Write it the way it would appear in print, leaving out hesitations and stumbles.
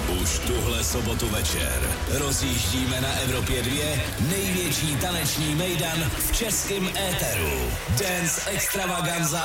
Už tuhle sobotu večer rozjíždíme na Evropě 2 největší taneční mejdan v českém éteru. Dance Extravaganza